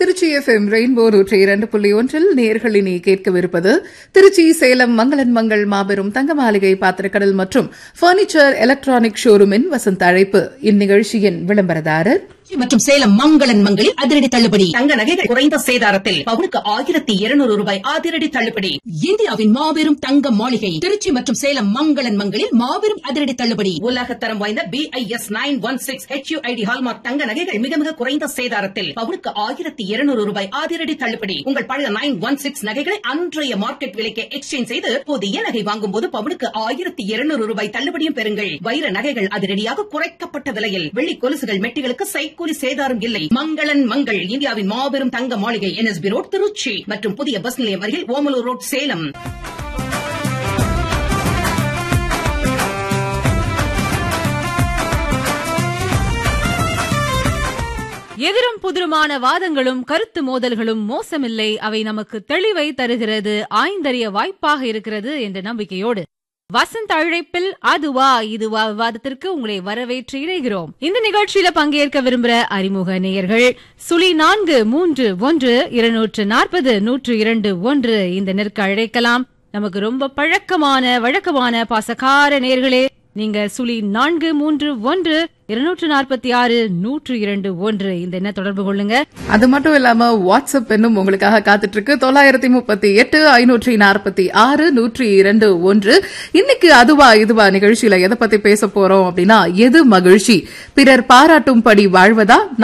Trichy FM rainbow 102.1 நேயர்களினி கேட்கவிருப்பது திருச்சி சேலம் மங்களன் மங்கள் மாபெரும் தங்க மாளிகை பாத்திரக்கடல் மற்றும் பர்னிச்சர் எலக்ட்ரானிக் ஷோரூமின் வசந்த அழைப்பு. இந்நிகழ்ச்சியின் விளம்பரதாரர் மற்றும் சேலம் மங்களன் மங்களில் அதிரடி தள்ளுபடி. தங்க நகைகள் குறைந்த சேதாரத்தில் பவுனுக்கு 1200 ரூபாய் அதிரடி தள்ளுபடி. இந்தியாவின் மாபெரும் தங்க மாளிகை திருச்சி மற்றும் சேலம் மங்களன் மங்களில் மாபெரும் அதிரடி தள்ளுபடி. உலகத்தரம் வாய்ந்த BIS 916 HUID ஹால்மார்க் தங்க நகைகள் மிக மிக குறைந்த சேதாரத்தில் பவுனுக்கு 1200 ரூபாய் அதிரடி தள்ளுபடி. உங்கள் பழைய 916 நகைகளை அன்றைய மார்க்கெட் விலைக்கு எக்ஸ்சேஞ்ச் செய்து புதிய நகை வாங்கும் போது பவுனுக்கு 1200 ரூபாய் தள்ளுபடியும் பெறுங்கள். வைர நகைகள் அதிரடியாக குறைக்கப்பட்ட விலையில், வெள்ளி கொலுசுகள் மெட்டிகளுக்கு கூலி சேதாரம் இல்லை. மங்களன் மங்கள் இந்தியாவின் மாபெரும் தங்க மாளிகை NSB ரோட் திருச்சி மற்றும் புதிய பஸ் நிலையம் அருகில் ஓமலூர் ரோட் சேலம். எதிரும் புதிருமான வாதங்களும் கருத்து மோதல்களும் மோசமில்லை, அவை நமக்கு தெளிவை தருகிறது, ஆய்ந்தறிய வாய்ப்பாக இருக்கிறது என்ற நம்பிக்கையோடு வசந்த அழைப்பில் அதுவா இதுவா விவாதத்திற்கு உங்களை வரவேற்று இணைகிறோம். இந்த நிகழ்ச்சியில பங்கேற்க விரும்புகிற அறிமுக நேயர்கள் 0431-240-102-1 இந்த நெருக்க அழைக்கலாம். நமக்கு ரொம்ப வழக்கமான பாசக்கார நேயர்களே, நீங்க 0431-246-102-1 இந்த என்ன தொடர்பு கொள்ளுங்க. அது மட்டும் இல்லாம வாட்ஸ்அப் என்னும் உங்களுக்காக காத்துட்டு இருக்கு 938-546-102-1. இன்னைக்கு அதுவா இதுவா நிகழ்ச்சியில எதை பத்தி பேச போறோம் அப்படின்னா, எது மகிழ்ச்சி, பிறர் பாராட்டும்படி வாழ்வதா